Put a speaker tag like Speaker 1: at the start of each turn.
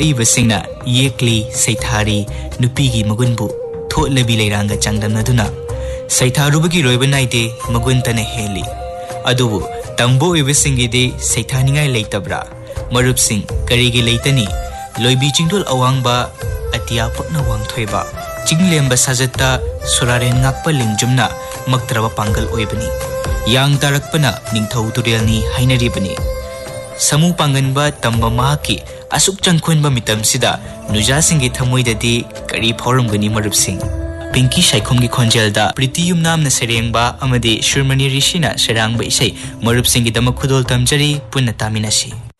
Speaker 1: अईबसिंगना येक्ली सैथारी नुपीगी मगुनबु थोलबी लेरांगा चांगदमनदुना सैथारुबगी रोइब नाइदे मगुनतने heli अदुबु तंबो इबसिंगीदे सैथानिंगाय लेतब्रा मरुपसिंग करिगी लेतनी लोइबी चिंगदोल अवांगबा Atiya पकना वांगथोइबा चिंगलेंबा साजत्ता सोरारेन ngakpa lingjumna maktraba pangal oibani yang tarakpana ningthau turilni hainaribani samu panganba tamba mahaki asuk changkhonba mitamsida nujasingi thamoidadi kari phauramgani marupsing Pinky Shaikhumgi khonjelda Priti Yumnamna serengba amadi Shurmani Rishina serangba isai marupsingi dama khudol tamjari punna taminasi